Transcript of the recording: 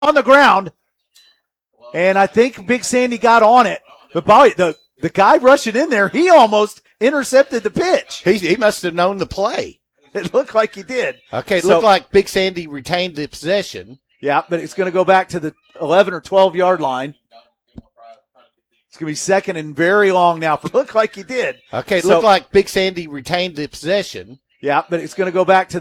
on the ground, and I think Big Sandy got on it. But boy, the guy rushing in there, he almost intercepted the pitch. He must have known the play. It looked like he did. Okay, it So- looked like Big Sandy retained the possession. Yeah, but it's going to go back to the 11 or 12-yard line. It's going to be second and very long now. Looked like he did. Okay, it So- looked like Big Sandy retained the possession. Yeah, but it's going to go back to